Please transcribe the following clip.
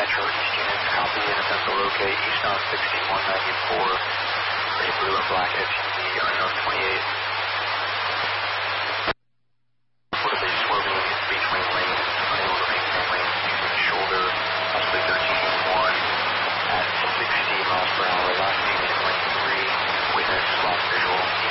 Metro East units, copy and attempt to locate eastbound 6194, a blue and black SUV, unknown 28. Reportedly swerving between lanes, unable to maintain lanes using the shoulder, possibly 13.1 at 60 miles per hour, last seen in lane 3, witness lost visual.